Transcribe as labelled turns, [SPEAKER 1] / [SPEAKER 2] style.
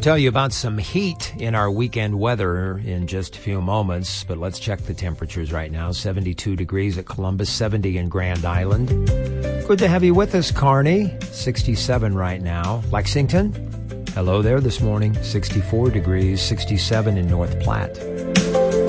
[SPEAKER 1] tell you about some heat in our weekend weather in just a few moments, but let's check the temperatures right now. 72 degrees at Columbus, 70 in Grand Island. Good to have you with us, Kearney. 67 right now. Lexington, hello there this morning. 64 degrees, 67 in North Platte.